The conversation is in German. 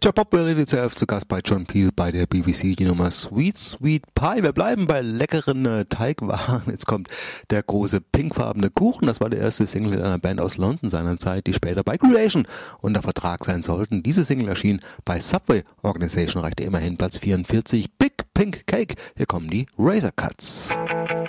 Tja, Pop Reality ZDF zu Gast bei John Peel bei der BBC, die Nummer Sweet Sweet Pie. Wir bleiben bei leckeren Teigwaren. Jetzt kommt der große pinkfarbene Kuchen. Das war der erste Single einer Band aus London seiner Zeit, die später bei Creation unter Vertrag sein sollten. Diese Single erschien bei Subway Organization, reichte immerhin Platz 44. Big Pink Cake. Hier kommen die Razor Cuts.